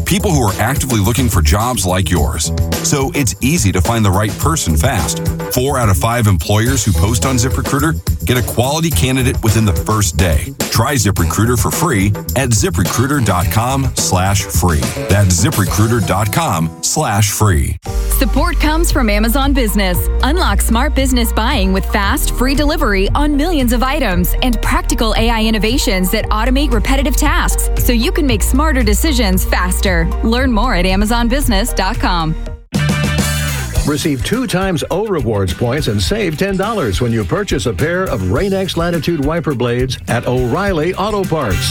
People who are actively looking for jobs like yours. So it's easy to find the right person fast. 4 out of 5 employers who post on ZipRecruiter get a quality candidate within the first day. Try ZipRecruiter for free at ZipRecruiter.com/free. That's ZipRecruiter.com/free. Support comes from Amazon Business. Unlock smart business buying with fast, free delivery on millions of items and practical AI innovations that automate repetitive tasks so you can make smarter decisions faster. Learn more at AmazonBusiness.com. Receive 2 times O Rewards points and save $10 when you purchase a pair of Rain-X Latitude wiper blades at O'Reilly Auto Parts.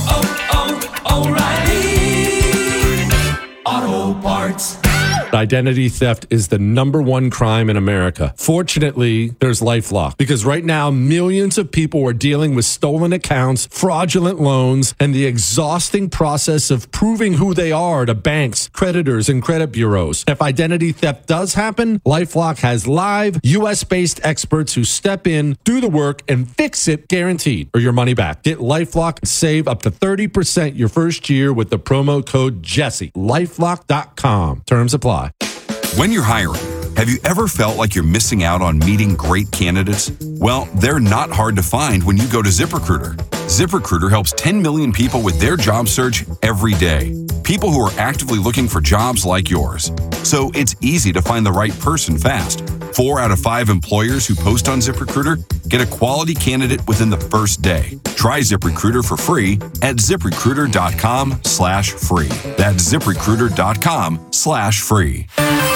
O'Reilly Auto Parts. Identity theft is the #1 crime in America. Fortunately, there's LifeLock, because right now millions of people are dealing with stolen accounts, fraudulent loans, and the exhausting process of proving who they are to banks, creditors, and credit bureaus. If identity theft does happen, LifeLock has live US-based experts who step in, do the work, and fix it guaranteed, or your money back. Get LifeLock and save up to 30% your first year with the promo code Jesse. LifeLock.com. Terms apply. When you're hiring, have you ever felt like you're missing out on meeting great candidates? Well, they're not hard to find when you go to ZipRecruiter. ZipRecruiter helps 10 million people with their job search every day. People who are actively looking for jobs like yours. So it's easy to find the right person fast. 4 out of 5 employers who post on ZipRecruiter get a quality candidate within the first day. Try ZipRecruiter for free at ZipRecruiter.com/free. That's ZipRecruiter.com/free.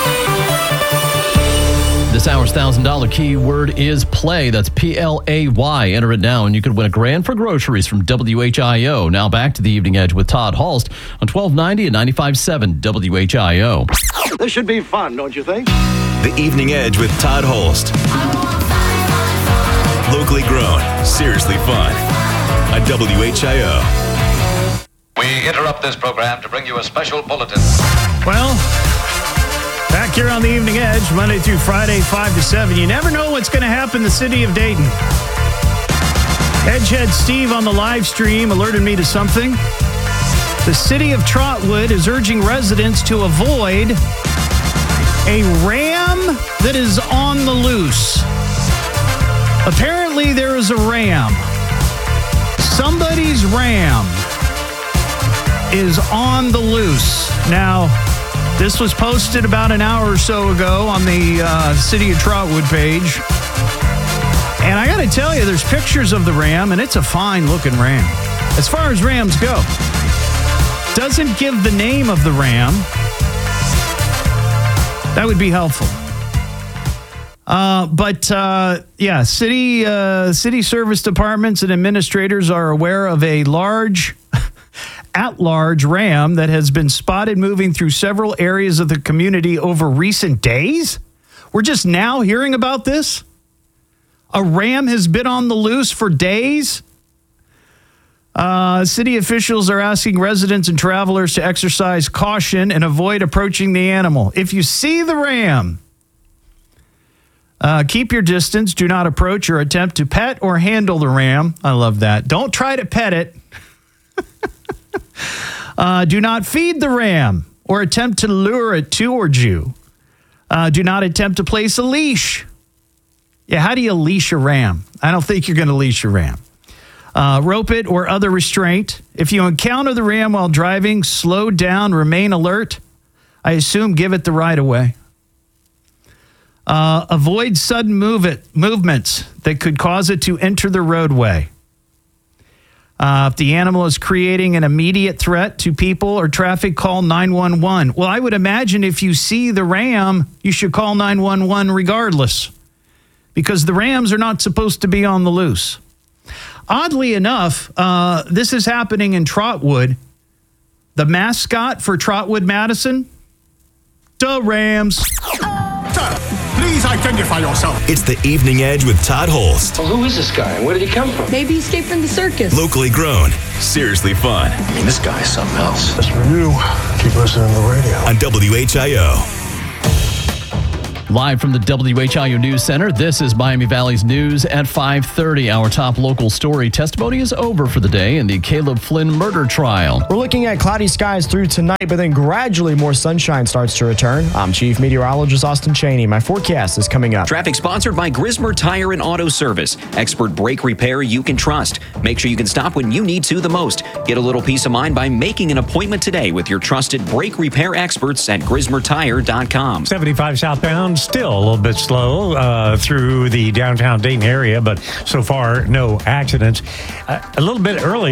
This hour's $1,000 keyword is play. That's PLAY. Enter it now, and you could win $1,000 for groceries from WHIO. Now back to the Evening Edge with Todd Hulst on 1290 and 95.7 WHIO. This should be fun, don't you think? The Evening Edge with Todd Hulst. Locally grown, seriously fun. On WHIO. We interrupt this program to bring you a special bulletin. Well, back here on the Evening Edge, Monday through Friday, 5 to 7. You never know what's going to happen in the city of Dayton. Edgehead Steve on the live stream alerted me to something. The city of Trotwood is urging residents to avoid a ram that is on the loose. Apparently, there is a ram. Somebody's ram is on the loose. Now, this was posted about an hour or so ago on the City of Trotwood page. And I got to tell you, there's pictures of the ram, and it's a fine-looking ram. As far as rams go, doesn't give the name of the ram. That would be helpful. City service departments and administrators are aware of a large at-large ram that has been spotted moving through several areas of the community over recent days. We're just now hearing about this. A ram has been on the loose for days. City officials are asking residents and travelers to exercise caution and avoid approaching the animal. If you see the ram, keep your distance. Do not approach or attempt to pet or handle the ram. I love that. Don't try to pet it. Do not feed the ram or attempt to lure it towards you. Do not attempt to place a leash. Yeah, how do you leash a ram? I don't think you're going to leash a ram. Rope it or other restraint. If you encounter the ram while driving, slow down, remain alert. I assume give it the right of way. Avoid sudden movements that could cause it to enter the roadway. If the animal is creating an immediate threat to people or traffic, call 911. Well, I would imagine if you see the ram, you should call 911 regardless, because the rams are not supposed to be on the loose. Oddly enough, this is happening in Trotwood. The mascot for Trotwood Madison, the Rams. Sir, please identify yourself. It's the Evening Edge with Todd Hulst. Well, who is this guy and where did he come from? Maybe he escaped from the circus. Locally grown, seriously fun. I mean, this guy's something else. Just for you, keep listening to the radio. On WHIO. Live from the WHIO News Center, this is Miami Valley's news at 5:30. Our top local story: testimony is over for the day in the Caleb Flynn murder trial. We're looking at cloudy skies through tonight, but then gradually more sunshine starts to return. I'm Chief Meteorologist Austin Cheney. My forecast is coming up. Traffic sponsored by Grismer Tire and Auto Service. Expert brake repair you can trust. Make sure you can stop when you need to the most. Get a little peace of mind by making an appointment today with your trusted brake repair experts at GrismerTire.com. 75 southbound, still a little bit slow through the downtown Dayton area, but so far no accidents. A little bit early.